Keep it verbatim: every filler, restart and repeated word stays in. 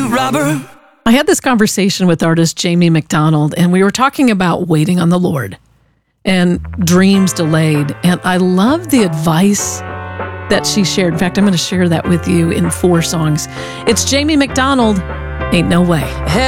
robber. I had this conversation with artist Jamie McDonald, and we were talking about waiting on the Lord and dreams delayed. And I love the advice that she shared. In fact, I'm going to share that with you in four songs. It's Jamie McDonald, Ain't No Way.